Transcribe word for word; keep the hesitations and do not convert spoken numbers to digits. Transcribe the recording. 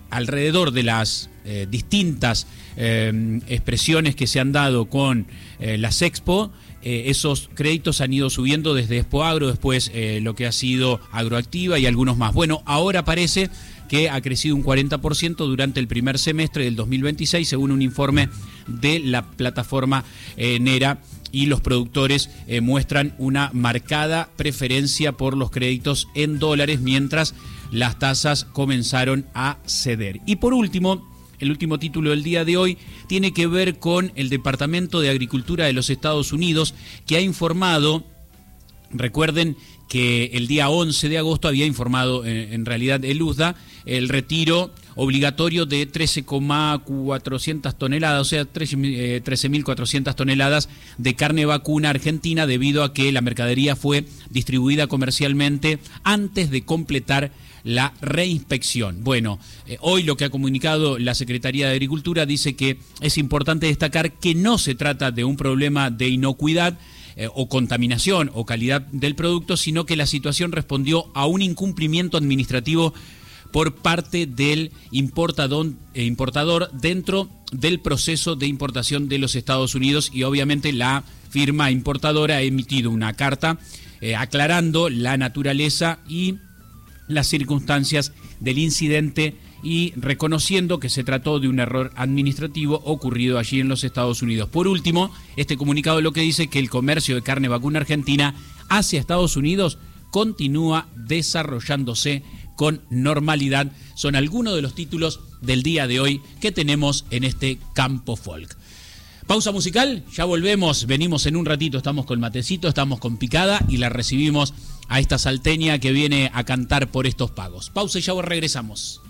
alrededor de las eh, distintas eh, expresiones que se han dado con eh, las Expo, eh, esos créditos han ido subiendo desde Expoagro, después eh, lo que ha sido Agroactiva y algunos más. Bueno, ahora parece que ha crecido un cuarenta por ciento durante el primer semestre del dos mil veintiséis, según un informe de la plataforma eh, Nera, y los productores eh, muestran una marcada preferencia por los créditos en dólares, mientras las tasas comenzaron a ceder. Y por último, el último título del día de hoy tiene que ver con el Departamento de Agricultura de los Estados Unidos, que ha informado, recuerden que el día once de agosto había informado eh, en realidad el U S D A el retiro obligatorio de trece mil cuatrocientas toneladas, o sea, trece mil cuatrocientas toneladas de carne vacuna argentina, debido a que la mercadería fue distribuida comercialmente antes de completar la reinspección. Bueno, eh, hoy lo que ha comunicado la Secretaría de Agricultura dice que es importante destacar que no se trata de un problema de inocuidad eh, o contaminación o calidad del producto, sino que la situación respondió a un incumplimiento administrativo por parte del importador, eh, importador dentro del proceso de importación de los Estados Unidos, y obviamente la firma importadora ha emitido una carta eh, aclarando la naturaleza y las circunstancias del incidente y reconociendo que se trató de un error administrativo ocurrido allí en los Estados Unidos. Por último, este comunicado lo que dice es que el comercio de carne vacuna argentina hacia Estados Unidos continúa desarrollándose con normalidad. Son algunos de los títulos del día de hoy que tenemos en este Campo Folk. Pausa musical, ya volvemos, venimos en un ratito, estamos con Matecito, estamos con Picada y la recibimos a esta salteña que viene a cantar por estos pagos. Pausa y ya regresamos.